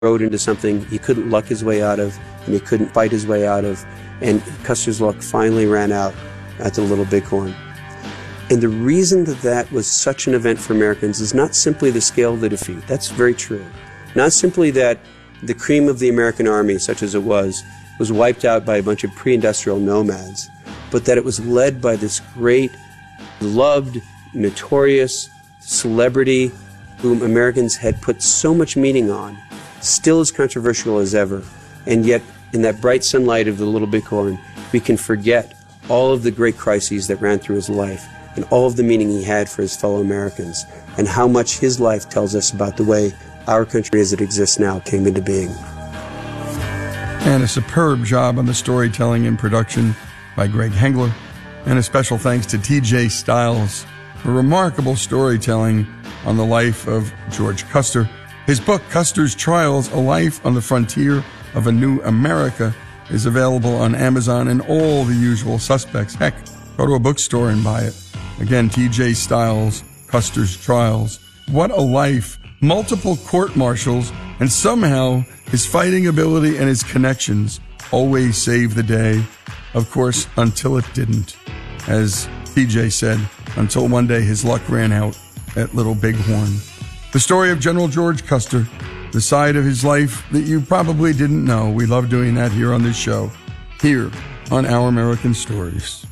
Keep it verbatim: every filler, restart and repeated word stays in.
rode into something he couldn't luck his way out of, and he couldn't fight his way out of, and Custer's luck finally ran out at the Little Bighorn. And the reason that that was such an event for Americans is not simply the scale of the defeat. That's very true. Not simply that the cream of the American army, such as it was, was wiped out by a bunch of pre-industrial nomads, but that it was led by this great, loved, notorious celebrity whom Americans had put so much meaning on, still as controversial as ever. And yet, in that bright sunlight of the Little Bighorn, we can forget all of the great crises that ran through his life and all of the meaning he had for his fellow Americans, and how much his life tells us about the way our country as it exists now came into being. And a superb job on the storytelling and production by Greg Hengler. And a special thanks to T J Stiles for remarkable storytelling on the life of George Custer. His book, Custer's Trials, A Life on the Frontier of a New America, is available on Amazon and all the usual suspects. Heck, go to a bookstore and buy it. Again, T J Stiles, Custer's Trials. What a life. Multiple court-martials, and somehow his fighting ability and his connections always saved the day. Of course, until it didn't. As T J said, until one day his luck ran out at Little Bighorn. The story of General George Custer, the side of his life that you probably didn't know. We love doing that here on this show, here on Our American Stories.